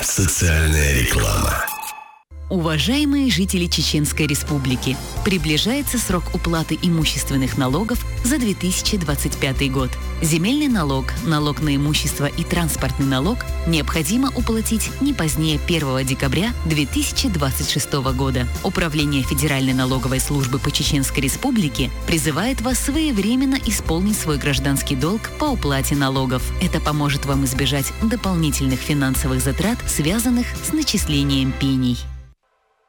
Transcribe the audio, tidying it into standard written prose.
Социальная реклама. Уважаемые жители Чеченской Республики, приближается срок уплаты имущественных налогов за 2025 год. Земельный налог, налог на имущество и транспортный налог необходимо уплатить не позднее 1 декабря 2026 года. Управление Федеральной налоговой службы по Чеченской Республике призывает вас своевременно исполнить свой гражданский долг по уплате налогов. Это поможет вам избежать дополнительных финансовых затрат, связанных с начислением пений.